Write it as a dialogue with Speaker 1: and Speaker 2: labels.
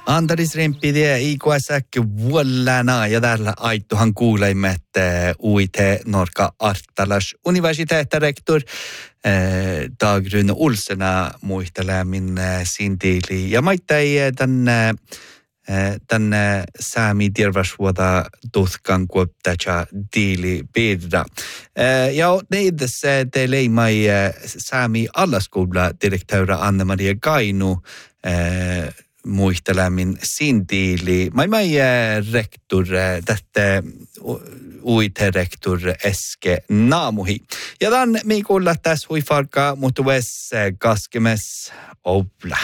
Speaker 1: Antaris rempidiä ikuasäkki vuollana ja täällä aittuhan kuulemme, että uite Norka Artalas universiteettirektor Dagrun Olsena muistelämin sintiili. Ja maittai tämän saami terveysvuoda tuhkan kuoptaja diili piirra. Ja neidessä te leimai saami allaskoula direktöra Anne-Maria Kainu muistelämin sintiili. Mai rektor tästä uite rektor Eske Naamuhi. Ja tämän me kuulla tässä huifarka, mutta ves kaskemes obla.